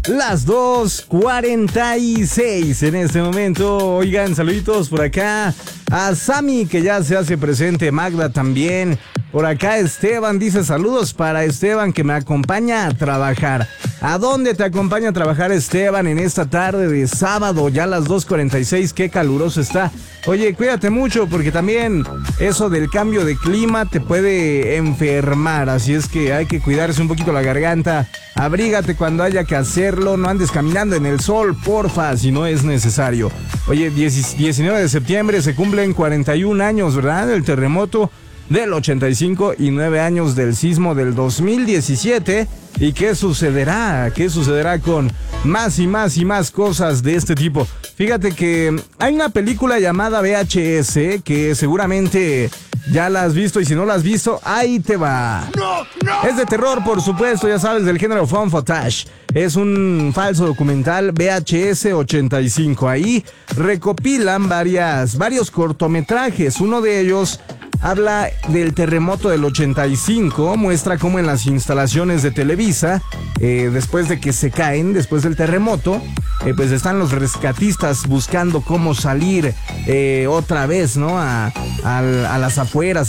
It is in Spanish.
las 2:46 en este momento. Oigan, saluditos por acá a Sammy, que ya se hace presente, Magda también. Por acá Esteban dice saludos para Esteban, que me acompaña a trabajar. ¿A dónde te acompaña a trabajar Esteban en esta tarde de sábado? Ya a las 2:46, qué caluroso está. Oye, cuídate mucho porque también eso del cambio de clima te puede enfermar. Así es que hay que cuidarse un poquito la garganta. Abrígate cuando haya que hacerlo. No andes caminando en el sol, porfa, si no es necesario. Oye, 19 de septiembre se cumplen 41 años, ¿verdad? Del terremoto del 85 y 9 años del sismo del 2017. ¿Y qué sucederá? ¿Qué sucederá con más y más y más cosas de este tipo? Fíjate que hay una película llamada VHS que seguramente ya la has visto, y si no la has visto, ahí te va. ¡No! Es de terror, por supuesto, ya sabes, del género found footage. Es un falso documental VHS 85. Ahí recopilan varios cortometrajes. Uno de ellos habla del terremoto del 85, muestra cómo en las instalaciones de Televisa, después de que se caen, después del terremoto, pues están los rescatistas buscando cómo salir otra vez, ¿no? A las afueras,